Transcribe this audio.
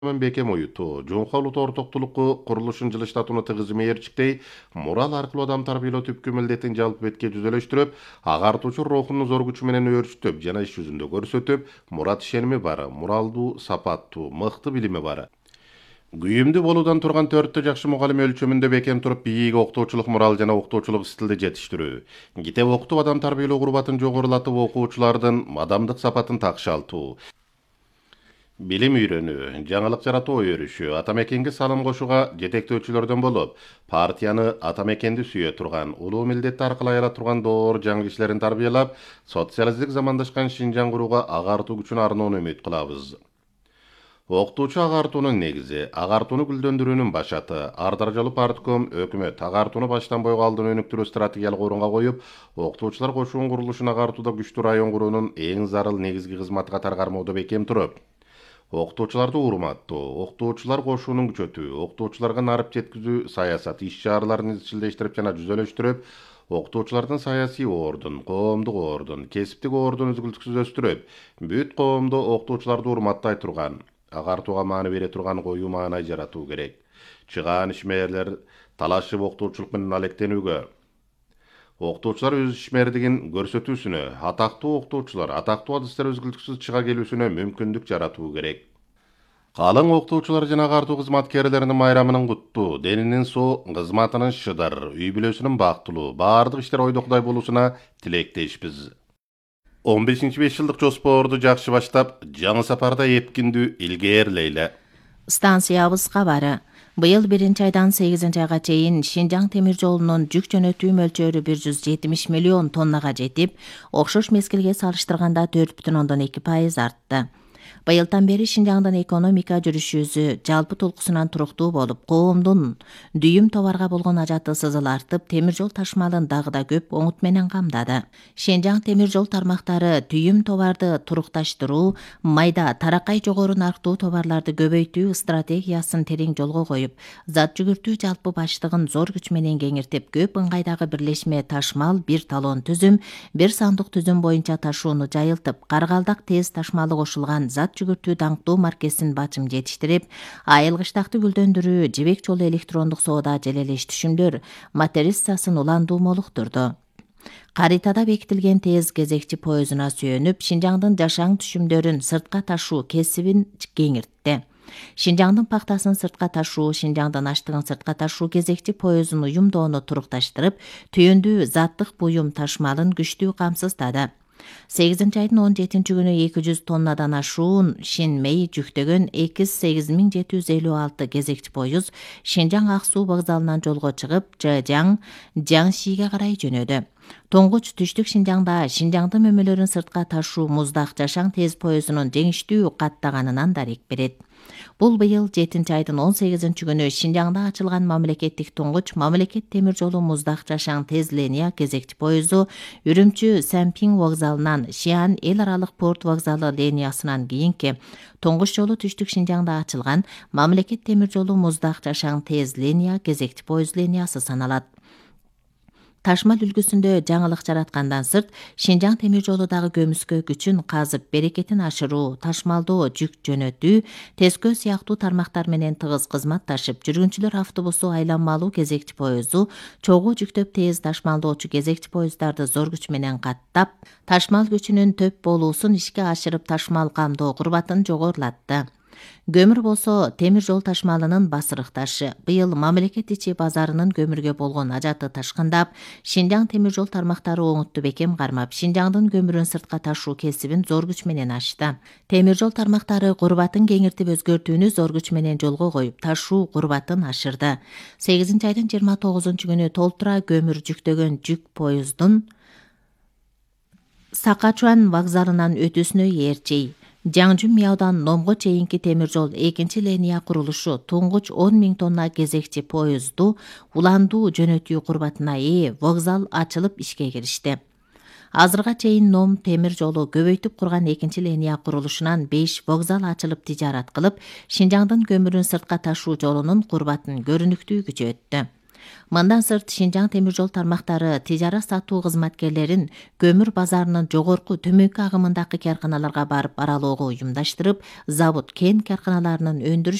Мен бекем оюту, жоңқа улуты ортоктулукку курулушун жылыштатууну тыгызым ээрчиктей, мурал аркылуу адам тарбиялоо түпкү милдетин жалпы бетке жүзөлөштүрүп, агартуучу рухуну зор күчү менен өөрчүтүп жана иш жүзүндө көрсөтүп, мурат ишеними бар, муралдуу сапаттуу, мыкты билими бар. Күйүмдүү болуудан турган төрттө жакшы мугалим өлчөмүндө бекем туруп, бийик окутуучулук мурал жана окутуучулук стилди жетиштирүү. Китеп окутуп адам тарбиялоо курбатын жогорулатып, окуучулардын мадамдык сапатын такшалтуу. Билим үйрөнүү, жаңылык жаратуу өрүшү, атамекенге салым кошууга жетектөөчүлөрдөн болуп, партияны атамекенди сүйө турган, улуу милдетти аркылай ала турган доор жаңы кишилерин тарбиялап, социалисттик замандашкан Шинжаң курууга агартуу күчүн арноону үмүт кылабыз. Окутуучу агартуунун негизи, агартууну гүлдөндүрүүнүн башаты, Ар жолу партком өкмөт агартууну баштан бойго алдын өнүктүрүү стратегиялык орунга коюп, окутуучулар кошуун курулушун агартууда күчтүү район куруунун эң зарыл негизги кызматы катары кармоодо бекем туруп, окутуучуларды урматтоо, окутуучулар кошуунун күчөтүү, окутуучуларга нарып жеткизүү саясат иш-чараларын изчилдештирип жана жүзөлөштүрүп, окутуучулардын саясий ордун, коомдук ордун, кесиптик ордун үзгүлтүксүз өстүрүп, бүт коомдо окутуучуларды урматтай турган, агартууга маани бере турган коюу маанай жаратуу керек. Чыгаан ишмерлер талашып окутуучулук менен алектенүүгө, окутуучулар өз ишмердигин көрсөтүүсүнө, атактуу окутуучулар, атактуу адыстар үзгүлтүксүз чыга келүүсүнө мүмкүндүк жаратуу керек. Калың окутуучулар жана агартуу кызматкерлеринин майрамынын куттуу, денинин соо, кызматынын шыдыр, үй бүлөсүнүн бактылуу, баардык иштер ойдоктай болуусуна тилектешпиз. 15-5 жылдык жоспорду жакшы баштап, жаңы сапарда эпкиндүү илгээрлейле. Станциябыз кабары. Быйыл 1-айдан 8-айга чейин Шинжаң темир жолунун жүк жөнөтүү мөлчөрү 170 миллион тоннага жетип, окшош мезгилге салыштырганда 4,2% артты. Быйылдан бери Шинжаңдын экономика жүрүшүзү жалпы толкусунан туруктуу болуп, коомдун дүйүм товарга болгон ажаты сызыл артып, темир жол ташмалын дагы да көп оңут менен камдады. Шинжаң темир жол тармактары дүйүм товарды турукташтыруу, майда таракай жогору нарктуу товарларды көбөйтүү стратегиясын терең жолго коюп, зат жүгүртүү жалпы баштыгын зор күч менен кеңиртип, көп ыңгайдагы бирлешме ташмал, бир талон түзүм, бир сандык түзүм боюнча ташууну жайылтып, Каргалдак тез ташмалы кошулган зат жүгүртүү даңктуу маркесин бачым жетиштирип, айылгычтакты гүлдөндүрүү, жибек жолу электрондук соода желелеш түшүмдөр материссасын уландуу молуктурду. Каритада бекитилген тез кезекчи поездуна сүйөнүп, Шинжаңдын жашаң түшүмдөрүн сыртка ташуу кесибин кеңиртти. Шинжаңдын пактасын сыртка ташуу, Шинжаңдын аштыгын сыртка ташуу кезекчи поездун уюмдоону турукташтырып, түйүндүү заттык буюм ташмалын күчтүү камсыздады. 8-айдын 17-күнү 200 тоннадан ашуун Шинмей жүктөгөн 8756 кезекчи поезд Шинжаң Ак суу вокзалынан жолго чыгып, Жэжяң, Жаңшиге карай жөнөдү. Тоңгуч түштүк Шинжаңда Шинжаңдын мөмөлөрүн сыртка ташуу муздак жашаң тез поездунун жеңиштүү каттаганынан дарек берет. Бул быйыл 7-айдын 18-күнү Шинжаңда ачылган мамлекеттик туңгуч мамлекет темир жолу муздак жашаң тез линия кезекчи поезду Үрүмчү Сәмпиң вокзалынан Шиан эл аралык порт вокзалы линиясынан кийинки туңгуч жолу түштүк Шинжаңда ачылган мамлекет темир жолу муздак жашаң тез линия кезекчи поезд линиясы саналат. Ташмал үлгүсүндө жаңылык жараткандан сырт, Шинжаң темир жолу дагы көмүскө күчүн казып, берекетин ашыруу, ташмалдоо, жүк жөнөтүү, тескөө сыяктуу тармактар менен тыгыз кызматташып, жүргүнчүлөр автобусу айланмалуу кезекчи поезду, чогуу жүктөп тез ташмалдоочу кезекчи поезддарды зор күч менен каттап, ташмал күчүнүн төп болуусун ишке ашырып, ташмал камдоо курбатын жогорулатты. Көмүр болсо темир жол ташмалынын басырык ташы. Быйыл мамлекет ичи базарынын көмүргө болгон ажаты ташкындап, Шинжаң темир жол тармактары оңутту бекем кармап, Шинжаңдын көмүрүн сыртка ташуу кесибин зор күч менен ачты. Темир жол тармактары курбатын кеңиртип өзгөртүүнү зор күч менен жолго коюп, ташуу курбатын ашырды. 8-айдын 29-күнү толтура көмүр жүктөгөн жүк поездун Сакачуан вокзалынан өтүүсүнө ээрчей. Жаңжүм Мияудан Номго чейинки темир жол 2 линия курулушу туңгуч 10 000 тонна кезекчи поезду уландуу жөнөтүү курбатына ээ вокзал ачылып ишке киришти. Азырга чейин Ном темир жолу көбөйтүп курган 2 линия курулушунан 5 вокзал ачылып тижарат кылып, Шинжаңдын көмүрүн сыртка ташуу жолунун курбатын көрүнүктүү күчөттү. Мындан сырт Шинжаң темир жол тармактары тижара сатуу кызматкерлерин көмүр базарынын жогорку төмөнкү агымындагы карканаларга барып аралоого уюмдаштырып, завод кен карканаларынын өндүрүш